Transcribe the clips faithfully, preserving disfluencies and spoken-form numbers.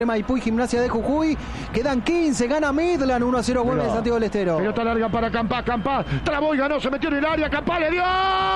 Maipú y Gimnasia de Jujuy, quedan quince, gana Midland, uno a cero, vuelve de Santiago del Estero. Pelota larga para Campás, Campás, trabó y ganó, se metió en el área, Campás le dio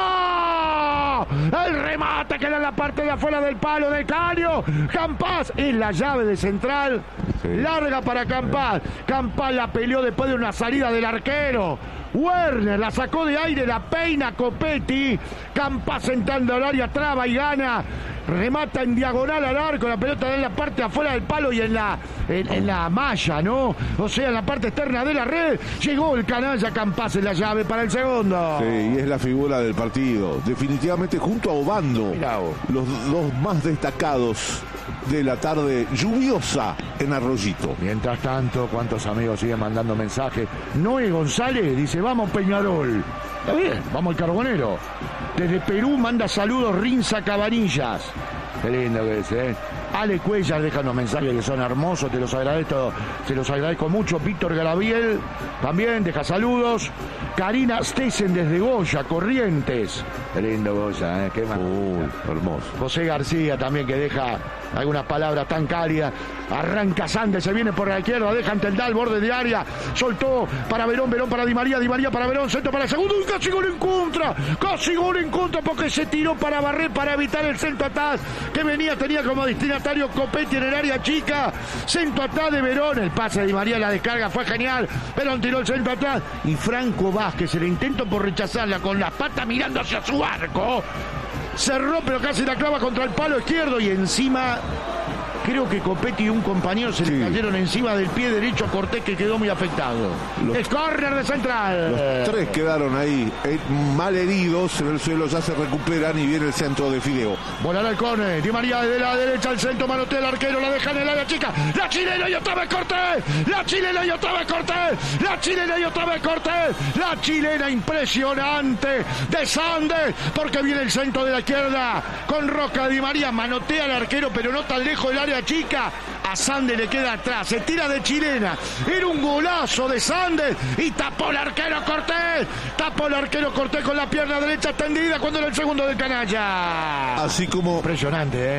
el remate, queda en la parte de afuera del palo de Caño. Campás es la llave de central, sí. Larga para Campás, Campás la peleó después de una salida del arquero. Werner la sacó de aire, la peina Copetti, Campás entrando al área, traba y gana. Remata en diagonal al arco, la pelota en la parte afuera del palo y en la en, en la malla, ¿no? O sea, en la parte externa de la red. Llegó el canalla Campás en la llave para el segundo. Sí, y es la figura del partido. Definitivamente junto a Obando, los dos más destacados de la tarde lluviosa en Arroyito. Mientras tanto, ¿cuántos amigos siguen mandando mensajes? Noé González dice, vamos Peñarol. Está bien, vamos al Carbonero. Desde Perú manda saludos Rinza Cabanillas. Qué lindo que es, ¿eh? Ale Cuellar deja unos mensajes que son hermosos, te los agradezco, te los agradezco mucho. Víctor Garabiel también deja saludos. Karina Stesen desde Goya, Corrientes. Qué lindo Goya, ¿eh? Qué más. Uh, hermoso. José García también que deja algunas palabras tan cálidas. Arranca Sande, se viene por la izquierda, deja ante el Dal, borde de área. Soltó para Verón, Verón para Di María, Di María para Verón, centro para el segundo. Y casi gol en contra, casi gol en contra porque se tiró para barrer, para evitar el centro atrás que venía, tenía como destinatario Copetti en el área chica. Centro atrás de Verón, el pase de Di María, la descarga fue genial. Verón tiró el centro atrás y Franco Vázquez, el intento por rechazarla con las patas mirando hacia su arco. Cerró pero casi la clava contra el palo izquierdo y encima creo que Copetti y un compañero se sí. le cayeron encima del pie derecho a Cortés, que quedó muy afectado. Los, es córner de central. Los tres quedaron ahí eh, mal heridos en el suelo, ya se recuperan y viene el centro de Fideo. Volará el córner, Di María de la derecha al centro, manotea el arquero, la deja en el área chica. La chilena y otra vez Cortés. La chilena y otra vez Cortés. La chilena y otra vez Cortés. La chilena impresionante de Sandes, porque viene el centro de la izquierda con Roca. Di María manotea al arquero, pero no tan lejos del área chica. A Sandes le queda atrás, se tira de chilena. Era un golazo de Sandes y tapó el arquero Cortés. Tapó el arquero Cortés con la pierna derecha extendida cuando era el segundo del canalla. Así como... Impresionante, ¿eh?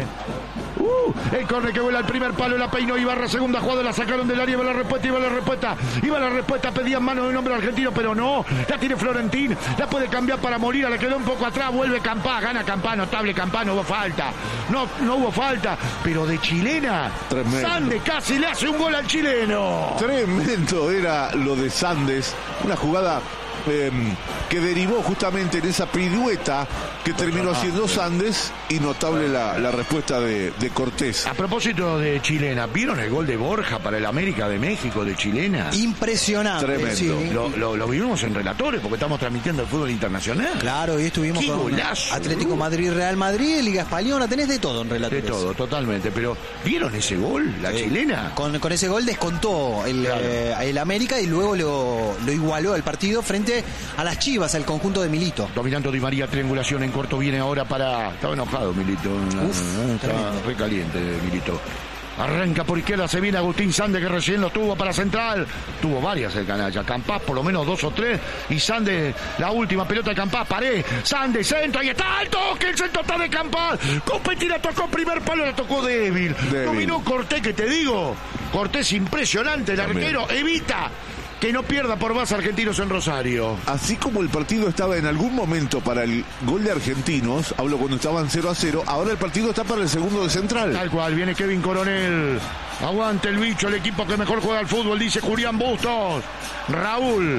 Uh, el córner que vuela al primer palo, la peinó Ibarra, segunda jugada, la sacaron del área, iba la respuesta, iba la respuesta, iba la respuesta, pedían mano de un hombre argentino, pero no, la tiene Florentín, la puede cambiar para Molina, le quedó un poco atrás, vuelve Campás, gana Campás, notable Campás, no hubo falta, no, no hubo falta, pero de chilena, tremendo. Sandes casi le hace un gol al chileno. Tremendo era lo de Sandes, una jugada Eh, que derivó justamente en esa pirueta que terminó haciendo Sandes, y notable la, la respuesta de, de Cortés. A propósito de chilena, ¿vieron el gol de Borja para el América de México de chilena? Impresionante. Tremendo. Sí. Lo, lo, lo vivimos en relatores porque estamos transmitiendo el fútbol internacional. Claro, y estuvimos ¡qué con golazo! Atlético Madrid, Real Madrid, Liga Española, tenés de todo en relatores. De todo, totalmente. Pero ¿vieron ese gol, la sí. chilena? Con, con ese gol descontó el, claro. eh, el América y luego lo, lo igualó el partido frente a las Chivas, el conjunto de Milito. Dominando Di María, triangulación en corto, viene ahora para... Estaba enojado Milito. Uf, Estaba re caliente Milito. Arranca por izquierda, se viene Agustín Sandes, que recién lo tuvo para central. Tuvo varias el canalla. Campás por lo menos dos o tres. Y Sandes, la última pelota de Campás. Pared, Sandes, centro. Ahí está el toque. El centro está de Campás. Copetti la tocó primer palo, la tocó débil. débil. Dominó Cortés, que te digo. Cortés impresionante. El También. arquero evita que no pierda por más Argentinos en Rosario. Así como el partido estaba en algún momento para el gol de Argentinos, hablo cuando estaban cero a cero, ahora el partido está para el segundo de Central. Tal cual, viene Kevin Coronel. Aguante el bicho, el equipo que mejor juega al fútbol, dice Julián Bustos. Raúl,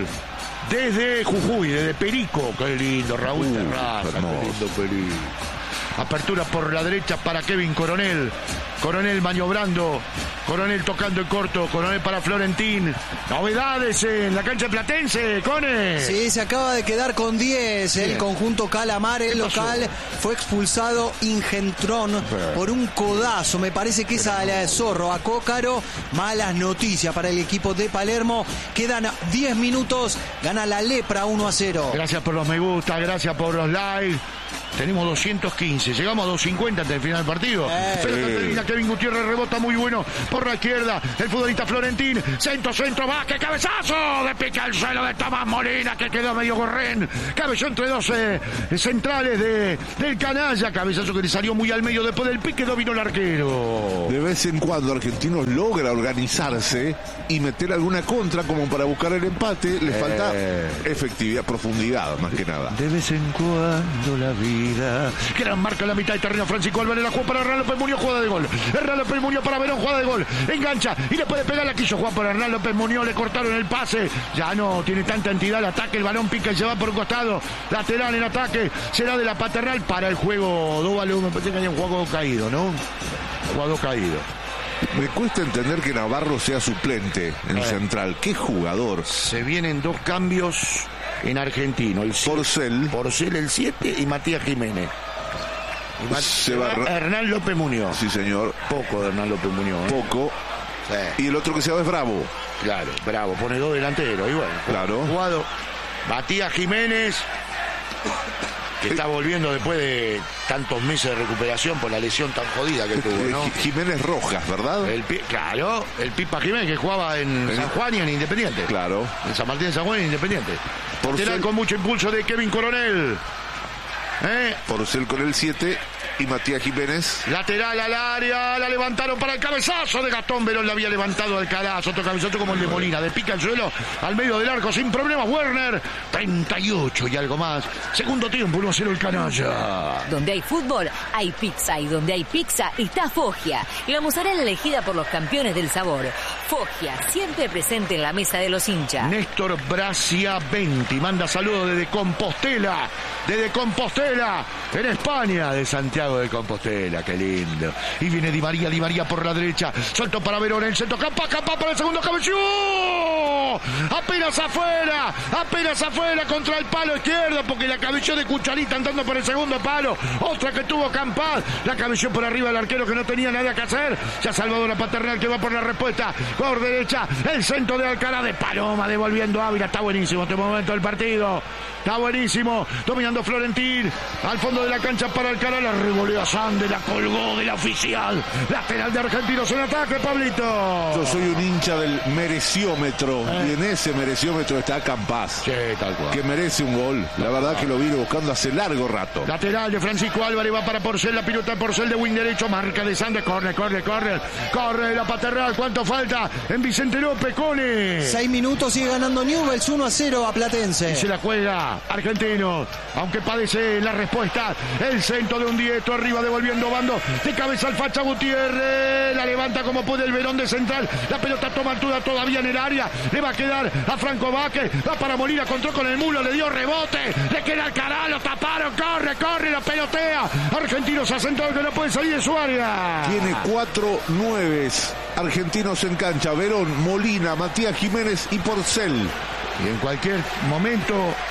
desde Jujuy, desde Perico. Qué lindo, Raúl uh, Terraza, qué lindo Perico. Apertura por la derecha para Kevin Coronel. Coronel maniobrando. Coronel tocando el corto. Coronel para Florentín. Novedades en la cancha platense, Cone. Sí, se acaba de quedar con diez. Bien. El conjunto Calamar, el local. Pasó? Fue expulsado Ingentrón Bien. por un codazo. Me parece que es a la Zorro, a Cócaro. Malas noticias para el equipo de Palermo. Quedan diez minutos. Gana la Lepra uno a cero. Gracias por los me gusta. Gracias por los likes. Tenemos doscientos quince, llegamos a doscientos cincuenta hasta el final del partido. Eh, Pelota eh. termina, Kevin Gutiérrez rebota muy bueno por la izquierda. El futbolista Florentín, centro, centro, va, que cabezazo de pica el suelo de Tomás Molina, que quedó medio gorrén. Cabezó entre dos eh, centrales de, del canalla. Cabezazo que le salió muy al medio después del pique, dominó el arquero. De vez en cuando Argentinos logra organizarse y meter alguna contra como para buscar el empate. Le falta Eh. efectividad, profundidad más que nada. De vez en cuando la vida. Gran marca en la mitad de terreno. Francisco Álvarez la juega para Hernán López Muñoz, jugada de gol. Hernán López Muñoz para Verón, jugada de gol. Engancha y le puede pegar. La quiso jugar para Hernán López Muñoz. Le cortaron el pase. Ya no tiene tanta entidad el ataque. El balón pica y se va por un costado. Lateral en ataque. Será de la Paternal para el juego. Dóvalo, me parece que hay un juego caído, ¿no? Jugador caído. Me cuesta entender que Navarro sea suplente en Eh. Central. ¡Qué jugador! Se vienen dos cambios en Argentino. El Porcel. Porcel el siete y Matías Jiménez. Y Mat- Se va Ra- Hernán López Muñoz. Sí, señor. Poco de Hernán López Muñoz. ¿eh? Poco. Sí, Y el otro que se va es Bravo. claro, bravo. Pone dos delanteros. Y bueno, Claro. jugado. Matías Jiménez, que está volviendo después de tantos meses de recuperación por la lesión tan jodida que tuvo, Eh, ¿no? Ji- Jiménez Rojas, ¿verdad? El, pi- claro, el Pipa Jiménez que jugaba en Eh. San Juan y en Independiente. Claro. En San Martín de San Juan y en Independiente. Por Lateral ser- con mucho impulso de Kevin Coronel. ¿Eh? Porcel con el siete y Matías Jiménez. Lateral al área, la levantaron para el cabezazo de Gastón Verón, la había levantado al calazo, otro cabezazo como el de Molina, de pica el suelo al medio del arco sin problemas. Werner, treinta y ocho y algo más. Segundo tiempo, uno a cero el canalla. Donde hay fútbol, hay pizza. Y donde hay pizza, está Foggia. La mozzarella elegida por los campeones del sabor. Foggia, siempre presente en la mesa de los hinchas. Néstor Bracia Venti manda saludos desde Compostela, desde Compostela, en España, de Santiago de Compostela, qué lindo. Y viene Di María, Di María por la derecha, salto para Verón, el centro, Campa, Campa para el segundo, cabeció, apenas afuera, apenas afuera contra el palo izquierdo, porque la cabeció de Cucharita andando por el segundo palo, otra que tuvo Campas, la cabeció por arriba del arquero que no tenía nada que hacer, ya salvado la Paternal que va por la respuesta, por derecha, el centro de Alcaraz de Paloma, devolviendo a Ávila, está buenísimo este momento del partido, está buenísimo, dominando Florentín, al fondo de la cancha para Alcaraz, la revolea Sande, la colgó de la oficial, lateral de Argentinos en ataque, Pablito. Yo soy un hincha del mereciómetro Eh. y en ese mereciómetro está Campas, Sí, tal cual. que merece un gol. La verdad que lo vino buscando hace largo rato. Lateral de Francisco Álvarez, va para Porcel, la pilota de Porcel de wing derecho, marca de Sande, corre, corre, corre, corre la Paternal, ¿cuánto falta? En Vicente López, Cone. Seis minutos, sigue ganando Newell's uno a cero a Platense. Y se la juega Argentino, aunque padece la respuesta. El centro de un Dieto arriba devolviendo bando. De cabeza al facha Gutiérrez. La levanta como puede el Verón de central. La pelota toma altura todavía en el área. Le va a quedar a Franco Vázquez. Va para Molina, control con el mulo. Le dio rebote. Le queda al Alcaraz. Lo taparon. Corre, corre. Lo pelotea. Argentinos a central que no puede salir de su área. Tiene cuatro nueves argentinos en cancha. Verón, Molina, Matías Jiménez y Porcel. Y en cualquier momento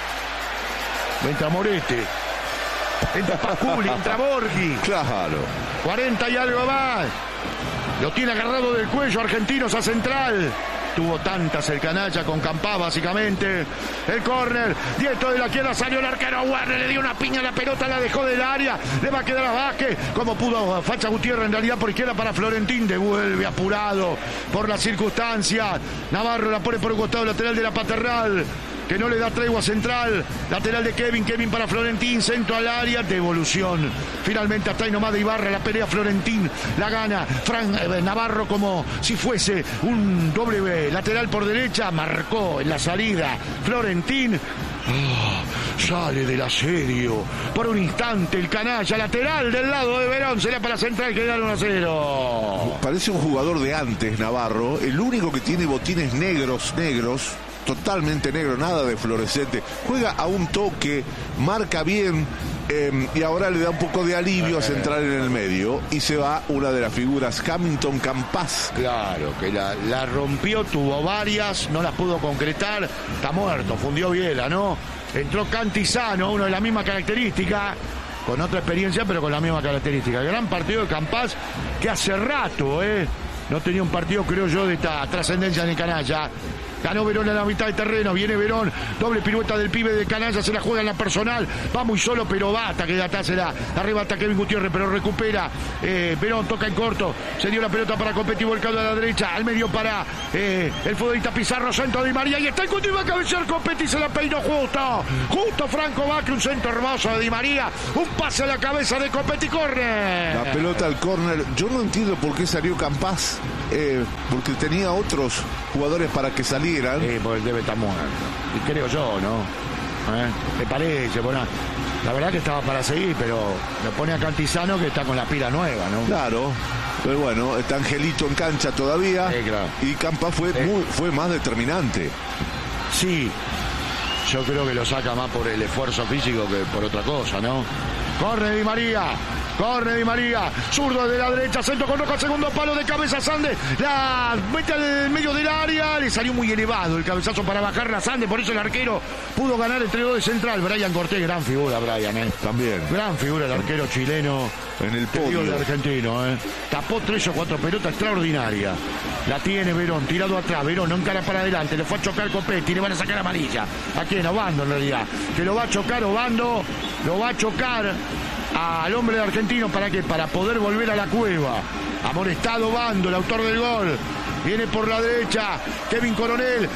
entra Morete, entra Pasculi, entra Borghi. Claro. cuarenta y algo más. Lo tiene agarrado del cuello Argentinos a central. Tuvo tantas el canalla con Campá básicamente. El córner, Dieto de la izquierda, salió el arquero Werner, le dio una piña a la pelota, la dejó del área, le va a quedar a Vázquez, como pudo Facha Gutiérrez en realidad por izquierda para Florentín, devuelve apurado por la circunstancia. Navarro la pone por un costado lateral de la Paternal, que no le da tregua central, lateral de Kevin, Kevin para Florentín, centro al área, devolución, finalmente hasta ahí nomás de Ibarra, la pelea Florentín, la gana, Fran, eh, Navarro como si fuese un doble B, lateral por derecha, marcó en la salida, Florentín, oh, sale del asedio, por un instante el canalla, lateral del lado de Verón, será para central, que da uno a cero. Parece un jugador de antes, Navarro. El único que tiene botines negros, negros. Totalmente negro, nada de fluorescente. Juega a un toque, marca bien eh, y ahora le da un poco de alivio a centrar en el medio. Y se va una de las figuras, Hamilton Campas. Claro, que la, la rompió, tuvo varias, no las pudo concretar, está muerto, fundió Biela, ¿no? Entró Cantizano, uno de la misma característica, con otra experiencia, pero con la misma característica. Gran partido de Campas, que hace rato, ¿eh? No tenía un partido, creo yo, de esta trascendencia en el canalla. Ganó Verón en la mitad de terreno. Viene Verón. Doble pirueta del pibe de Canalla. Se la juega en la personal. Va muy solo, pero bata que de atrás se la arrebata Kevin Gutiérrez, pero recupera. Eh, Verón toca en corto. Se dio la pelota para Copetti, volcado a la derecha. Al medio para eh, el futbolista Pizarro. Centro de Di María. Y está en continuo a cabecear Copetti. Se la peinó justo. Justo Franco Vacchi. Un centro hermoso de Di María. Un pase a la cabeza de Copetti. Corre. La pelota al córner. Yo no entiendo por qué salió Campás. Eh, porque tenía otros jugadores para que salieran. Sí, porque debe estar muerto. Y creo yo, ¿no? ¿Eh? ¿Te parece? Bueno, la verdad que estaba para seguir, pero le pone a Cantizano que está con la pila nueva, ¿no? Claro. Pero bueno, está Angelito en cancha todavía. Sí, claro. Y Campás fue, Sí. muy, fue más determinante. Sí. Yo creo que lo saca más por el esfuerzo físico que por otra cosa, ¿no? Corre Di María. Corre Di María, zurdo de la derecha, centro con Roja, segundo palo de cabeza Sande, la mete al medio del área, le salió muy elevado el cabezazo para bajarla Sande, por eso el arquero pudo ganar entre dos de central. Brian Cortés, gran figura Brian, ¿eh? También. Gran figura el arquero chileno En el te digo, podio. el argentino, ¿eh? Tapó tres o cuatro pelotas extraordinarias. La tiene Verón, tirado atrás, Verón no encara para adelante, le fue a chocar Copetti, le van a sacar amarilla. ¿A quién? A Obando en realidad. Que lo va a chocar Obando, lo va a chocar al hombre de Argentino, ¿para qué? Para poder volver a la cueva. Amonestado Bando, el autor del gol. Viene por la derecha Kevin Coronel,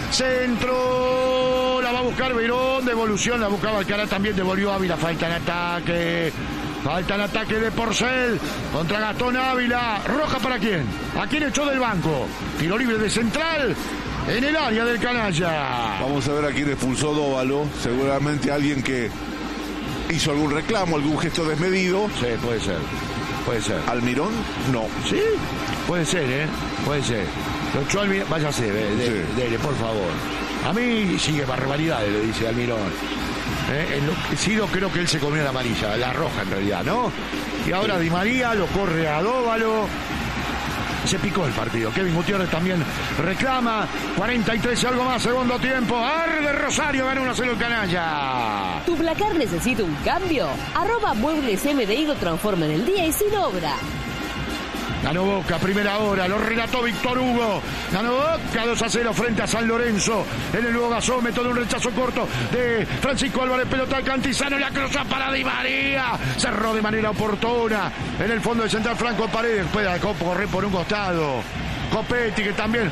centro, la va a buscar Verón, devolución, la buscaba Alcaraz, también devolvió Ávila, falta en ataque. Falta en ataque de Porcel contra Gastón Ávila. ¿Roja para quién? ¿A quién echó del banco? Tiro libre de central en el área del Canalla. Vamos a ver a quién expulsó Dóvalo. Seguramente alguien que hizo algún reclamo, algún gesto desmedido. Sí, puede ser. Puede ser. Almirón, no. ¿Sí? Puede ser, ¿eh? Puede ser. Lo echó Almirón. Váyase, de, de, Sí. dele, por favor. A mí sigue barbaridades, le dice Almirón. ¿Eh? Enloquecido, creo que él se comió la amarilla, la roja en realidad, ¿no? Y ahora Di María lo corre a Dóvalo. Se picó el partido. Kevin Gutiérrez también reclama. cuarenta y tres y algo más, segundo tiempo. Arde Rosario, gana uno a cero el Canalla. ¿Tu placar necesita un cambio? Arroba Muebles M D I lo transforma en el día y sin obra. Ganó Boca, primera hora, lo relató Víctor Hugo. Ganó Boca dos a cero frente a San Lorenzo. En el nuevo gasómetro de un rechazo corto de Francisco Álvarez, pelota al Cantizano, la cruza para Di María. Cerró de manera oportuna. En el fondo de central Franco Paredes, puede correr por un costado. Copetti, que también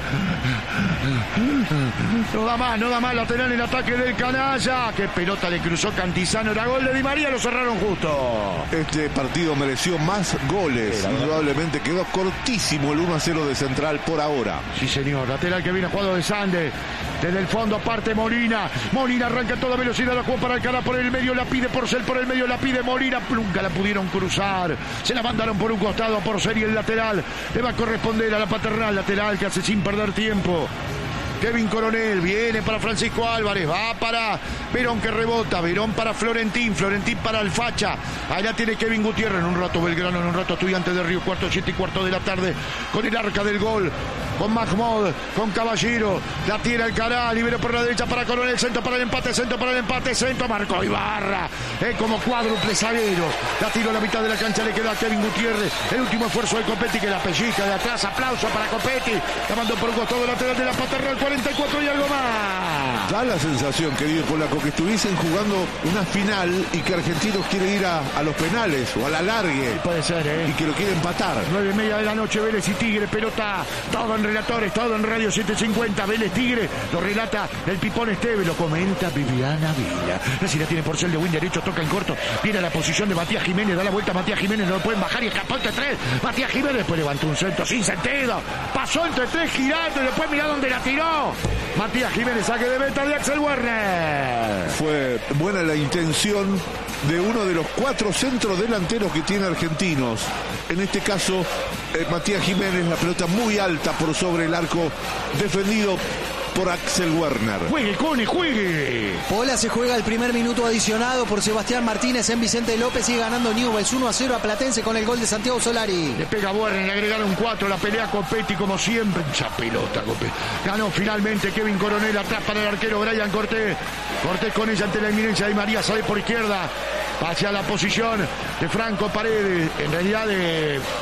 no da más, no da más, lateral en ataque del Canalla. Qué pelota le cruzó Cantizano, era gol de Di María, lo cerraron justo. Este partido mereció más goles. Sí, la verdad. Indudablemente quedó cortísimo el uno a cero de Central por ahora. Sí, señor, lateral que viene jugado de Sande. Desde el fondo parte Molina. Molina arranca a toda velocidad, la juega para Alcaraz por el medio, la pide Porcel por el medio, la pide Molina. Nunca la pudieron cruzar. Se la mandaron por un costado a Porcel y el lateral le va a corresponder a la paternal, lateral que hace sin perder tiempo. Kevin Coronel viene para Francisco Álvarez, va para Verón que rebota, Verón para Florentín, Florentín para Alfacha, allá tiene Kevin Gutiérrez, en un rato Belgrano, en un rato Estudiantes de Río, cuarto, siete y cuarto de la tarde, con el arca del gol, con Mahmoud, con Caballero, la tira el Alcaraz, libera por la derecha para Coronel, centro para el empate, centro para el empate, centro, marcó Ibarra, es como cuádruple zaguero, la tiro a la mitad de la cancha, le queda a Kevin Gutiérrez, el último esfuerzo de Copetti que la pellizca de atrás, aplauso para Copetti, la mandó por un costado lateral de la paternal, cuarenta y cuatro y algo más. Da la sensación, querido Polaco, que estuviesen jugando una final y que Argentinos quiere ir a, a los penales o a la largue Puede ser, ¿eh? y que lo quiere empatar. nueve y media de la noche, Vélez y Tigre, pelota, todo en relatores, todo en Radio setecientos cincuenta, Vélez Tigre, lo relata el Pipón Esteve, lo comenta Viviana Villa. Así la tiene Porcel de win derecho, toca en corto, viene a la posición de Matías Jiménez, da la vuelta a Matías Jiménez, no lo pueden bajar y escapó entre tres. Matías Jiménez después levantó un centro sin sentido, pasó entre tres girando y después mirá dónde la tiró. Matías Jiménez, saque de meta de Axel Werner. Fue buena la intención de uno de los cuatro centros delanteros que tiene Argentinos. En este caso, eh, Matías Jiménez, la pelota muy alta por sobre el arco, defendido por Axel Werner. Juegue, Cone, juegue. Pola se juega el primer minuto adicionado por Sebastián Martínez en Vicente López. Sigue ganando Newell's uno a cero a Platense con el gol de Santiago Solari. Le pega Werner, le agregaron cuatro, la pelea Copetti como siempre. Esa pelota, Copetti. Ganó finalmente Kevin Coronel, atrás para el arquero Brian Cortés. Cortés con ella ante la inminencia de María, sale por izquierda hacia la posición de Franco Paredes, en realidad de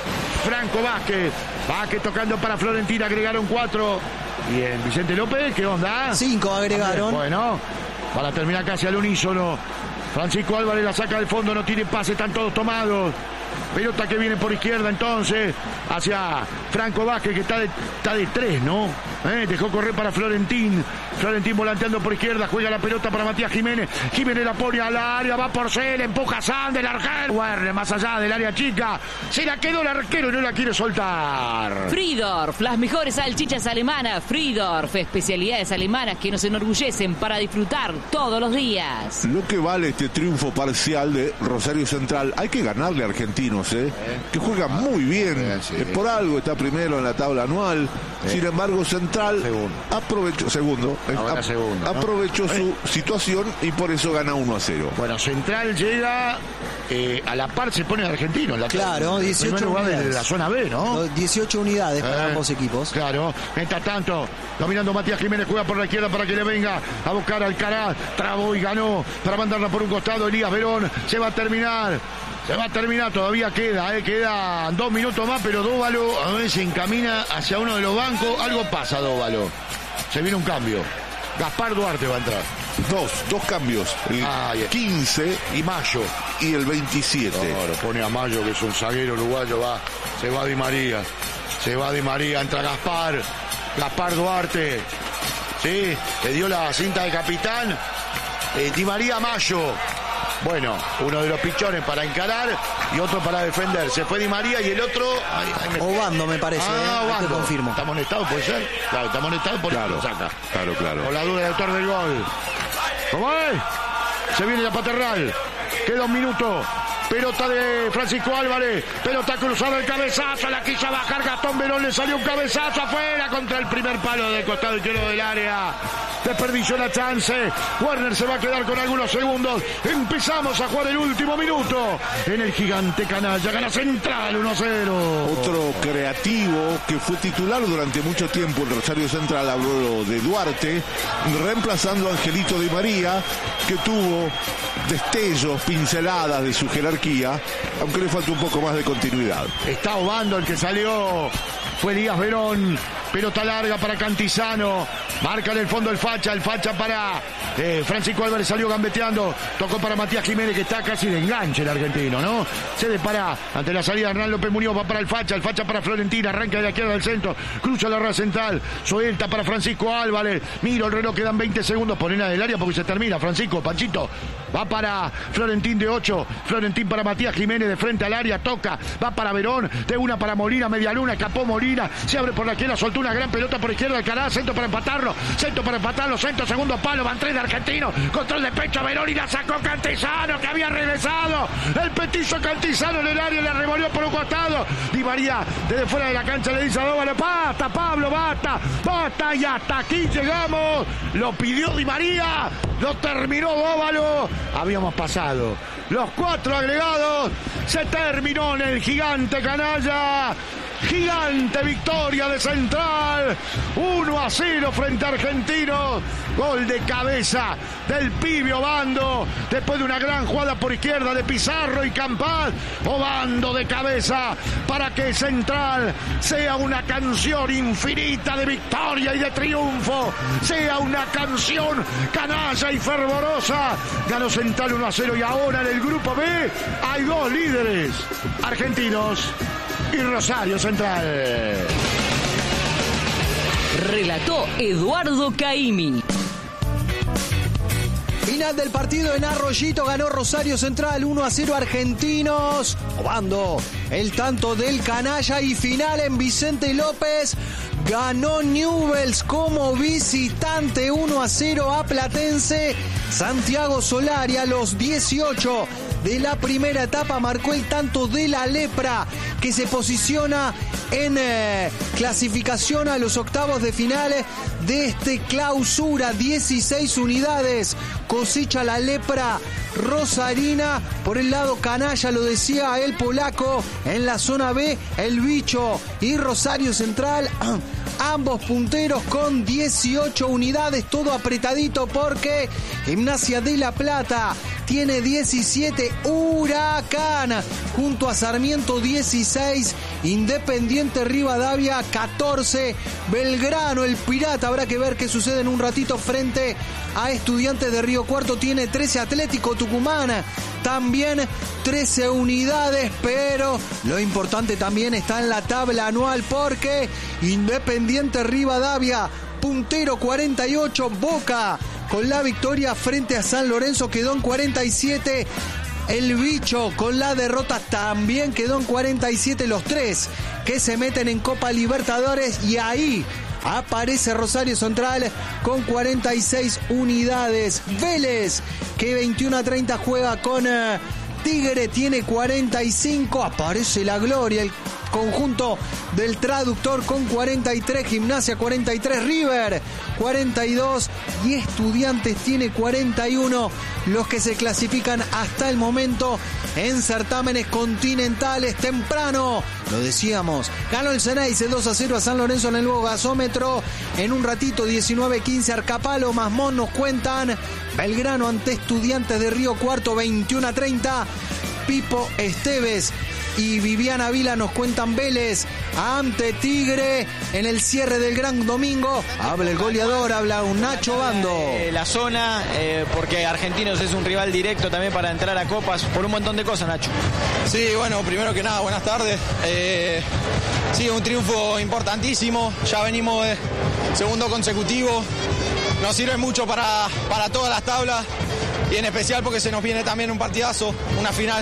Franco Vázquez. Vázquez tocando para Florentina, agregaron cuatro. Bien, Vicente López, ¿qué onda? Cinco agregaron. Bueno, para terminar casi al unísono. Francisco Álvarez la saca del fondo, no tiene pase, están todos tomados. Pelota que viene por izquierda entonces hacia Franco Vázquez, que está de, está de tres, ¿no? ¿Eh? Dejó correr para Florentín. Florentín volanteando por izquierda, juega la pelota para Matías Jiménez. Jiménez la pone al área, va por Cel, empuja a Sander, el arquero. Werner más allá del área chica. Se la quedó el arquero y no la quiere soltar. Friedorf, las mejores salchichas alemanas. Friedorf, especialidades alemanas que nos enorgullecen para disfrutar todos los días. Lo que vale este triunfo parcial de Rosario Central, hay que ganarle a Argentinos, ¿eh? que juega muy bien. Sí. Es por algo, está primero en la tabla anual. Sí. Sin embargo, Central Segundo. aprovechó, segundo, Ahora ap- segundo, ¿no? aprovechó su situación y por eso gana uno a cero. Bueno, Central llega eh, a la par, se pone el argentino. En la Claro, dieciocho primer lugar de unidades. la zona B, ¿no? dieciocho unidades para Eh, ambos equipos. Claro, mientras tanto, dominando Matías Jiménez, juega por la izquierda para que le venga a buscar al Alcaraz, trabó y ganó para mandarla por un costado. Elías Verón, se va a terminar, se va a terminar, todavía queda, eh, quedan dos minutos más, pero Dóvalo a ver se encamina hacia uno de los bancos, algo pasa Dóvalo, se viene un cambio, Gaspar Duarte va a entrar. Dos, dos cambios, el Ah, bien. quince Y Mayo. y el veintisiete. Claro, pone a Mayo, que es un zaguero uruguayo, va, se va Di María, se va Di María, entra Gaspar, Gaspar Duarte, sí, le dio la cinta de capitán, eh, Di María Mayo, bueno, uno de los pichones para encarar y otro para defender, se fue Di María y el otro, ay, ay, me- Obando me parece, ah, eh, ahí te Obando. confirmo. ¿Está amonestado, puede ser? Claro, está amonestado, por eso Claro, lo saca. claro, claro. Con la duda del autor del gol. ¿Cómo es? Se viene la paternal. Queda un minuto. Pelota de Francisco Álvarez. Pelota cruzada, el cabezazo. La quiso bajar Gastón Verón. Le salió un cabezazo afuera contra el primer palo del costado izquierdo del área. Desperdició la chance. Werner se va a quedar con algunos segundos. Empezamos a jugar el último minuto. En el gigante canalla. Gana Central uno a cero. Otro creativo que fue titular durante mucho tiempo en Rosario Central, habló de Duarte, reemplazando a Angelito Di María, que tuvo destellos, pinceladas de su jerarquía, aunque le falta un poco más de continuidad. Está Obando el que salió. Fue Elías Verón. Pelota larga para Cantizano. Marca en el fondo el Facha. El Facha para eh, Francisco Álvarez. Salió gambeteando. Tocó para Matías Jiménez, que está casi de enganche el argentino, ¿no? Se depara ante la salida de Hernán López Muñoz. Va para el Facha. El Facha para Florentina. Arranca de la izquierda del centro. Cruza la red central. Suelta para Francisco Álvarez. Miro el reloj. Quedan veinte segundos por nada del área porque se termina. Francisco, Panchito. Va para Florentín de ocho. Florentín para Matías Jiménez de frente al área. Toca. Va para Verón. De una para Molina. Media luna. Escapó Molina. Se abre por la izquierda. Soltó una gran pelota por izquierda. Alcaraz. Centro para empatarlo. Centro para empatarlo. Centro. Segundo palo. Van tres de argentino. Control de pecho a Verón y la sacó Cantizano, que había regresado. El petizo Cantizano en el área. Le revolvió por un costado. Di María desde fuera de la cancha le dice a Dóvalo: basta, Pablo, basta. Basta. Y hasta aquí llegamos. Lo pidió Di María. Lo terminó Dóvalo. Habíamos pasado los cuatro agregados. Se terminó en el gigante canalla. Gigante victoria de Central. uno a cero frente a Argentinos. Gol de cabeza del pibe Obando. Después de una gran jugada por izquierda de Pizarro y Campaz. Obando de cabeza para que Central sea una canción infinita de victoria y de triunfo. Sea una canción canalla y fervorosa. Ganó Central uno a cero y ahora en el grupo B hay dos líderes. Argentinos y Rosario Central. Relató Eduardo Caimi. Final del partido en Arroyito, ganó Rosario Central uno a cero Argentinos. Obando el tanto del canalla y final en Vicente López. Ganó Newell's como visitante uno a cero a Platense. Santiago Solari a los dieciocho de la primera etapa marcó el tanto de la Lepra, que se posiciona en eh, clasificación a los octavos de finales de este clausura. dieciséis unidades cosecha la Lepra rosarina. Por el lado canalla, lo decía el polaco, en la zona B el Bicho y Rosario Central, ambos punteros con dieciocho unidades, todo apretadito porque Gimnasia de La Plata tiene diecisiete, Huracán junto a Sarmiento dieciséis, Independiente Rivadavia catorce, Belgrano, el Pirata, habrá que ver qué sucede en un ratito frente a Estudiantes de Río Cuarto, tiene trece, Atlético Tucumán también trece unidades, pero lo importante también está en la tabla anual porque Independiente Rivadavia, puntero cuarenta y ocho, Boca con la victoria frente a San Lorenzo quedó en cuarenta y siete, el Bicho con la derrota también quedó en cuarenta y siete, los tres que se meten en Copa Libertadores, y ahí aparece Rosario Central con cuarenta y seis unidades. Vélez, que veintiuno a treinta juega con uh, Tigre, tiene cuarenta y cinco. Aparece la Gloria, el conjunto del Traductor con cuarenta y tres. Gimnasia cuarenta y tres. River cuarenta y dos. Y Estudiantes tiene cuarenta y uno. Los que se clasifican hasta el momento en certámenes continentales. Temprano, lo decíamos, ganó el Ceneice dos a cero a San Lorenzo en el nuevo gasómetro. En un ratito, diecinueve quince, Arcapalo, Masmón nos cuentan. Belgrano ante Estudiantes de Río Cuarto, veintiuno a treinta. Pipo Esteves y Viviana Vila nos cuentan Vélez ante Tigre en el cierre del Gran Domingo. Habla el goleador, habla un Nacho Bando. Eh, la zona, eh, porque Argentinos es un rival directo también para entrar a copas, por un montón de cosas, Nacho. Sí, bueno, primero que nada, buenas tardes. Eh, sí, un triunfo importantísimo, ya venimos de segundo consecutivo. Nos sirve mucho para, para todas las tablas y en especial porque se nos viene también un partidazo, una final.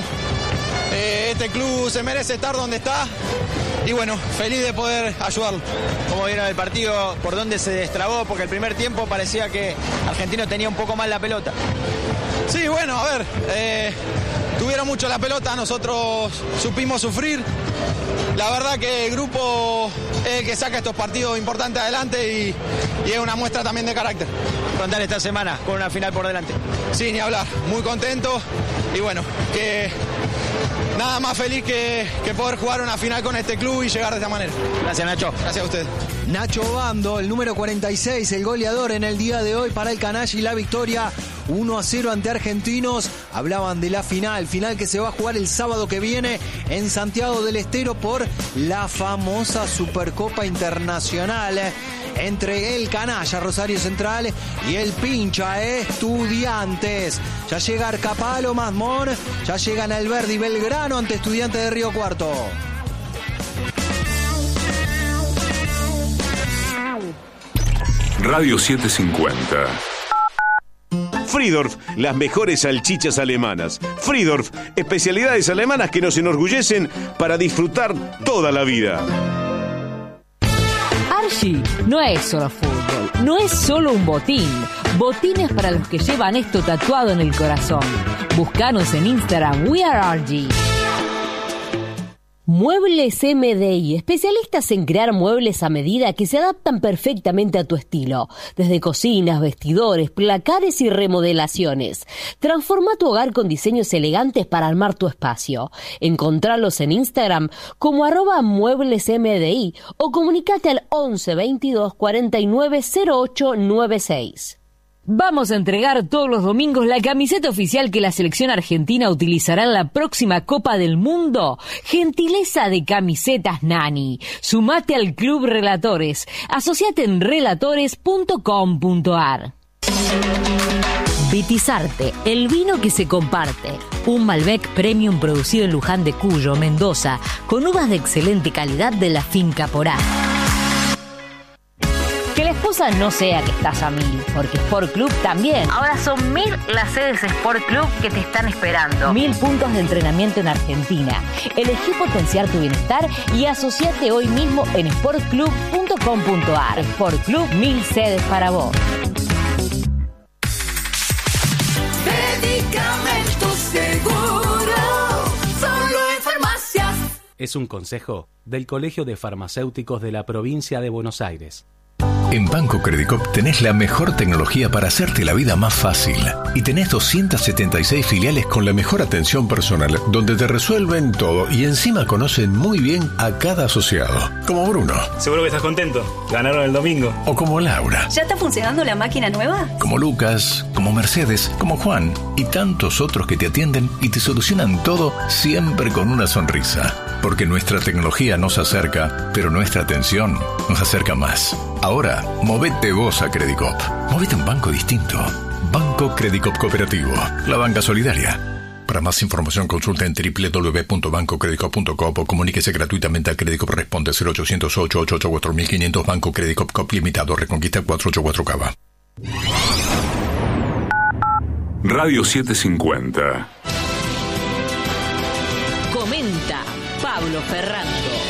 Eh, este club se merece estar donde está y bueno, feliz de poder ayudarlo. ¿Cómo vieron el partido? ¿Por dónde se destrabó? Porque el primer tiempo parecía que Argentino tenía un poco más la pelota. Sí, bueno, a ver, eh, tuvieron mucho la pelota, nosotros supimos sufrir. La verdad que el grupo es el que saca estos partidos importantes adelante y, y es una muestra también de carácter. Contar esta semana con una final por delante. Sí, ni hablar, muy contento y bueno, que nada más feliz que, que poder jugar una final con este club y llegar de esta manera. Gracias, Nacho. Gracias a usted. Nacho Bando, el número cuarenta y seis, el goleador en el día de hoy para el Canalla, y la victoria uno a cero ante Argentinos. Hablaban de la final, final que se va a jugar el sábado que viene en Santiago del Estero por la famosa Supercopa Internacional entre el Canalla, Rosario Central, y el Pincha, Estudiantes. Ya llega Arcapalo, Masmón, ya llegan Alberdi, Belgrano ante Estudiantes de Río Cuarto. Radio setecientos cincuenta. Friedorf, las mejores salchichas alemanas. Friedorf, especialidades alemanas que nos enorgullecen para disfrutar toda la vida. Archie no es solo fútbol, no es solo un botín. Botines para los que llevan esto tatuado en el corazón. Búscanos en Instagram, We Are Archie. Muebles M D I, especialistas en crear muebles a medida que se adaptan perfectamente a tu estilo. Desde cocinas, vestidores, placares y remodelaciones. Transforma tu hogar con diseños elegantes para armar tu espacio. Encontralos en Instagram como arroba muebles M D I o comunicate al once veintidós cuarenta y nueve cero ocho noventa y seis. Vamos a entregar todos los domingos la camiseta oficial que la selección argentina utilizará en la próxima Copa del Mundo. Gentileza de Camisetas Nani. Sumate al Club Relatores. Asociate en relatores punto com punto ar. Vitizarte, el vino que se comparte. Un Malbec Premium producido en Luján de Cuyo, Mendoza, con uvas de excelente calidad de la finca Porá. Que la excusa no sea que estás a mil, porque Sport Club también. Ahora son mil las sedes Sport Club que te están esperando. Mil puntos de entrenamiento en Argentina. Elegí potenciar tu bienestar y asociate hoy mismo en sport club punto com punto ar. Sport Club, mil sedes para vos. Medicamentos Seguro, solo en farmacias. Es un consejo del Colegio de Farmacéuticos de la Provincia de Buenos Aires. En Banco Credicop tenés la mejor tecnología para hacerte la vida más fácil. Y tenés doscientas setenta y seis filiales con la mejor atención personal, donde te resuelven todo y encima conocen muy bien a cada asociado. Como Bruno. Seguro que estás contento. Ganaron el domingo. O como Laura. ¿Ya está funcionando la máquina nueva? Como Lucas, como Mercedes, como Juan y tantos otros que te atienden y te solucionan todo siempre con una sonrisa. Porque nuestra tecnología nos acerca, pero nuestra atención nos acerca más. Ahora, movete vos a Credicop. Movete a un banco distinto. Banco Credicop Cooperativo. La banca solidaria. Para más información consulta en doble u doble u doble u punto banco credicop punto com o comuníquese gratuitamente a Credicop. Responde cero ochocientos ocho ocho ocho cuatro mil quinientos. Banco Credicop Cop Limitado. Reconquista cuatrocientos ochenta y cuatro Cava. Radio setecientos cincuenta. Comenta Pablo Ferrando.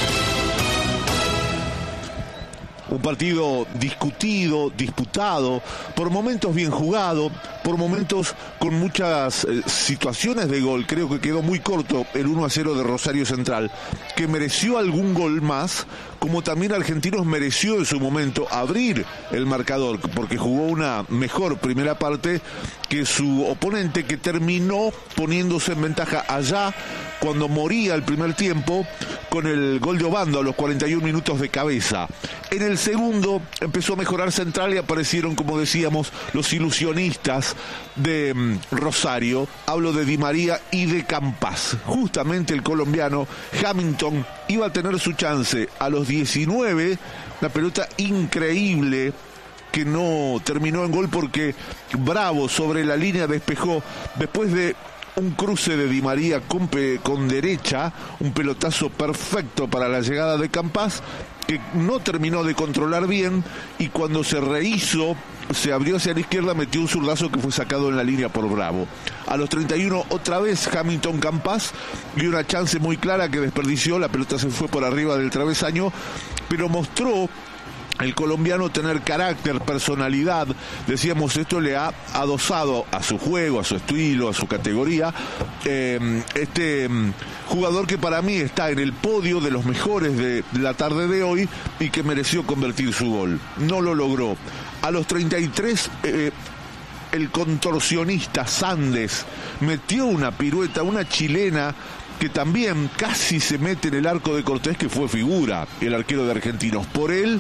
Un partido discutido, disputado, por momentos bien jugado, por momentos con muchas eh, situaciones de gol. Creo que quedó muy corto el uno a cero de Rosario Central, que mereció algún gol más, como también Argentinos mereció en su momento abrir el marcador, porque jugó una mejor primera parte que su oponente, que terminó poniéndose en ventaja allá cuando moría el primer tiempo con el gol de Obando a los cuarenta y un minutos de cabeza. En el segundo empezó a mejorar Central y aparecieron, como decíamos, los ilusionistas de um, Rosario. Hablo de Di María y de Campas. Justamente el colombiano Hamilton iba a tener su chance a los diecinueve, una pelota increíble que no terminó en gol porque Bravo sobre la línea despejó después de un cruce de Di María con, pe, con derecha, un pelotazo perfecto para la llegada de Campas, que no terminó de controlar bien, y cuando se rehizo, se abrió hacia la izquierda, metió un zurdazo que fue sacado en la línea por Bravo. A los treinta y uno, otra vez Hamilton Campas, y una chance muy clara que desperdició, la pelota se fue por arriba del travesaño, pero mostró el colombiano tener carácter, personalidad. Decíamos, esto le ha adosado a su juego, a su estilo, a su categoría, eh, este jugador que para mí está en el podio de los mejores de la tarde de hoy y que mereció convertir su gol. No lo logró. A los treinta y tres, eh, el contorsionista Sandes metió una pirueta, una chilena, que también casi se mete en el arco de Cortés, que fue figura, el arquero de Argentinos. Por él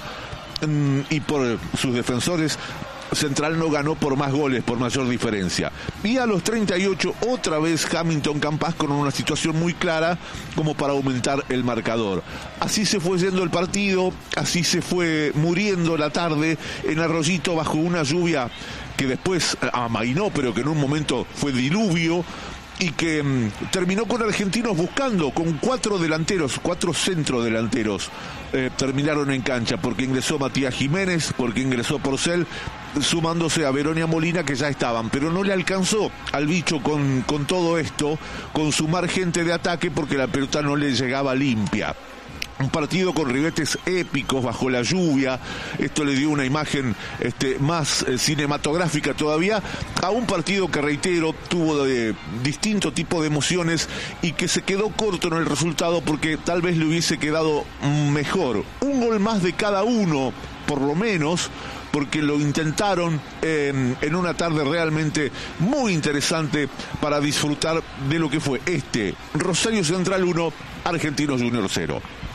y por sus defensores, Central no ganó por más goles, por mayor diferencia. Y a los treinta y ocho, otra vez Hamilton Campas con una situación muy clara como para aumentar el marcador. Así se fue yendo el partido, así se fue muriendo la tarde en Arroyito bajo una lluvia que después amainó, pero que en un momento fue diluvio, y que mmm, terminó con Argentinos buscando, con cuatro delanteros, cuatro centrodelanteros, eh, terminaron en cancha, porque ingresó Matías Jiménez, porque ingresó Porcel, sumándose a Verónica Molina, que ya estaban, pero no le alcanzó al bicho con, con todo esto, con sumar gente de ataque, porque la pelota no le llegaba limpia. Un partido con ribetes épicos bajo la lluvia. Esto le dio una imagen este, más eh, cinematográfica todavía a un partido que, reitero, tuvo de distinto tipo de emociones y que se quedó corto en el resultado, porque tal vez le hubiese quedado mejor un gol más de cada uno, por lo menos, porque lo intentaron eh, en una tarde realmente muy interesante para disfrutar de lo que fue este Rosario Central uno, Argentinos Junior cero.